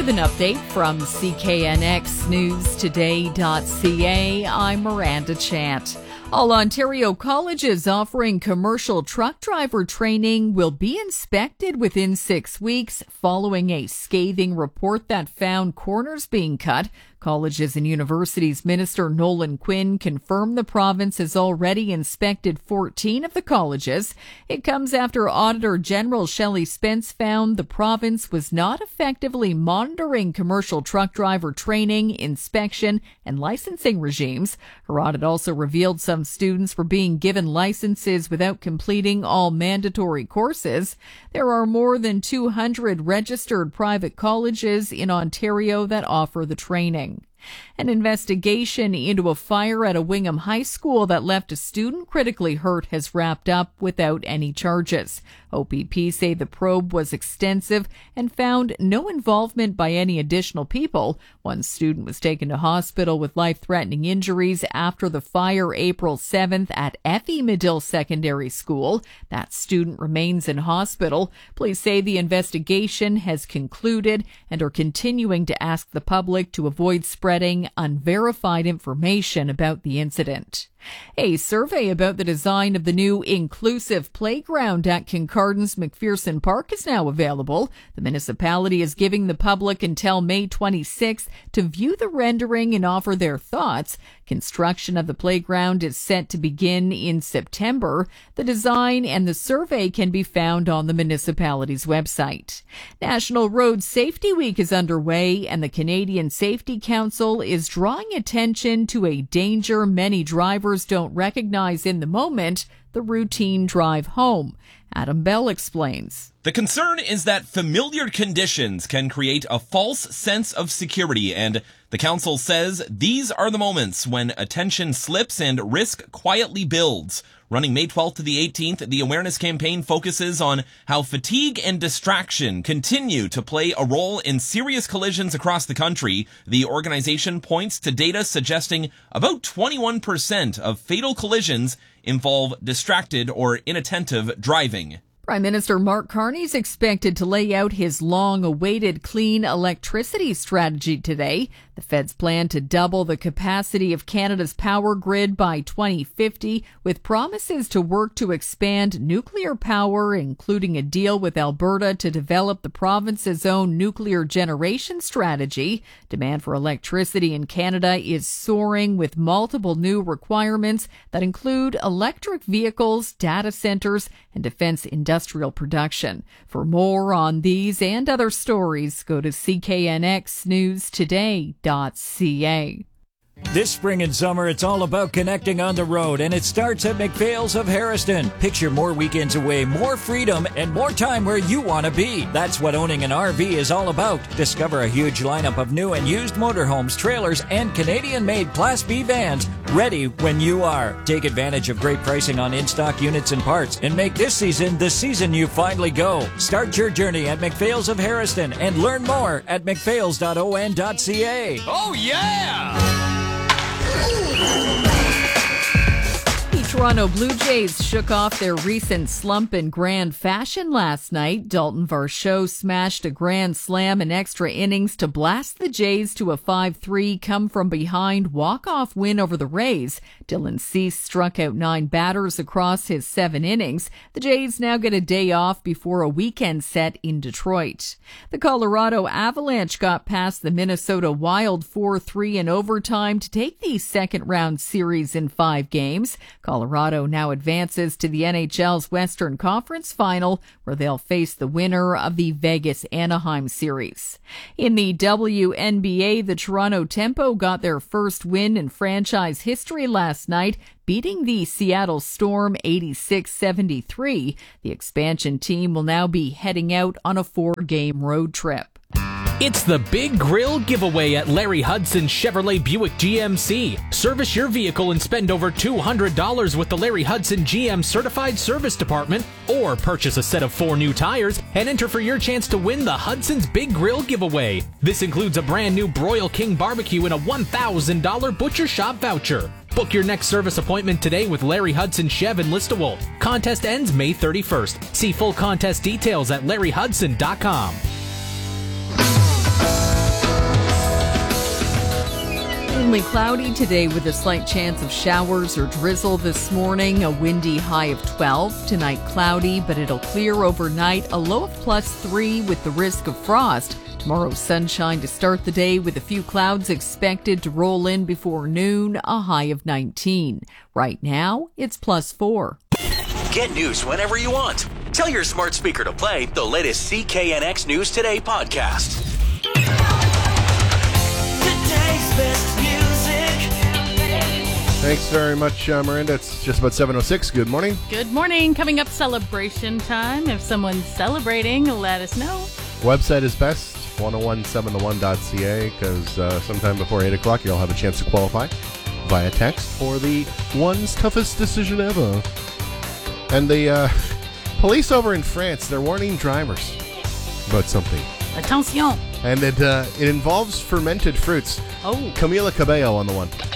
With an update from CKNXNewsToday.ca, I'm Miranda Chant. All Ontario colleges offering commercial truck driver training will be inspected within 6 weeks following a scathing report that found corners being cut. Colleges and Universities Minister Nolan Quinn confirmed the province has already inspected 14 of the colleges. It comes after Auditor General Shelley Spence found the province was not effectively monitoring commercial truck driver training, inspection, and licensing regimes. Her audit also revealed some students were being given licenses without completing all mandatory courses. There are more than 200 registered private colleges in Ontario that offer the training. An investigation into a fire at a Wingham High School that left a student critically hurt has wrapped up without any charges. OPP say the probe was extensive and found no involvement by any additional people. One student was taken to hospital with life-threatening injuries after the fire April 7th at Effie Medill Secondary School. That student remains in hospital. Police say the investigation has concluded and are continuing to ask the public to avoid spreading unverified information about the incident. A survey about the design of the new inclusive playground at Kincardin's McPherson Park is now available. The municipality is giving the public until May 26th to view the rendering and offer their thoughts. Construction of the playground is set to begin in September. The design and the survey can be found on the municipality's website. National Road Safety Week is underway, and the Canadian Safety Council is drawing attention to a danger many drivers don't recognize in the moment: the routine drive home. Adam Bell explains. The concern is that familiar conditions can create a false sense of security, and the council says these are the moments when attention slips and risk quietly builds. Running May 12th to the 18th, the awareness campaign focuses on how fatigue and distraction continue to play a role in serious collisions across the country. The organization points to data suggesting about 21% of fatal collisions involve distracted or inattentive driving. Prime Minister Mark Carney is expected to lay out his long-awaited clean electricity strategy today. The Fed's plan to double the capacity of Canada's power grid by 2050, with promises to work to expand nuclear power, including a deal with Alberta to develop the province's own nuclear generation strategy. Demand for electricity in Canada is soaring, with multiple new requirements that include electric vehicles, data centers, and defense industrial production. For more on these and other stories, go to CKNXNewsToday.ca. This spring and summer, it's all about connecting on the road, and it starts at McPhail's of Harriston. Picture more weekends away, more freedom, and more time where you want to be. That's what owning an RV is all about. Discover a huge lineup of new and used motorhomes, trailers, and Canadian-made Class B vans ready when you are. Take advantage of great pricing on in-stock units and parts, and make this season the season you finally go. Start your journey at McPhail's of Harriston and learn more at mcphails.on.ca. Oh, yeah! The Toronto Blue Jays shook off their recent slump in grand fashion last night. Dalton Varsho smashed a grand slam in extra innings to blast the Jays to a 5-3 come-from-behind walk-off win over the Rays. Dylan Cease struck out 9 batters across his 7 innings. The Jays now get a day off before a weekend set in Detroit. The Colorado Avalanche got past the Minnesota Wild 4-3 in overtime to take the second-round series in 5 games. Colorado now advances to the NHL's Western Conference Final, where they'll face the winner of the Vegas-Anaheim series. In the WNBA, the Toronto Tempo got their first win in franchise history last night, beating the Seattle Storm 86-73. The expansion team will now be heading out on a 4-game road trip. It's the Big Grill Giveaway at Larry Hudson Chevrolet Buick GMC. Service your vehicle and spend over $200 with the Larry Hudson GM Certified Service Department, or purchase a set of 4 new tires and enter for your chance to win the Hudson's Big Grill Giveaway. This includes a brand new Broil King barbecue and a $1,000 Butcher Shop voucher. Book your next service appointment today with Larry Hudson Chev in Listowel. Contest ends May 31st. See full contest details at larryhudson.com. Mainly cloudy today with a slight chance of showers or drizzle this morning. A windy high of 12. Tonight cloudy, but it'll clear overnight. A low of +3 with the risk of frost. Tomorrow sunshine to start the day with a few clouds expected to roll in before noon. A high of 19. Right now it's +4. Get news whenever you want. Tell your smart speaker to play the latest CKNX News Today podcast. Today's best music. Thanks very much, Miranda. It's just about 7:06. Good morning. Good morning. Coming up celebration time. If someone's celebrating, let us know. Website is best, 1017theone.ca, because sometime before 8 o'clock you'll have a chance to qualify via text for the one's toughest decision ever. And the police over in France, they're warning drivers about something. Attention. And it involves fermented fruits. Oh. Camila Cabello on the one.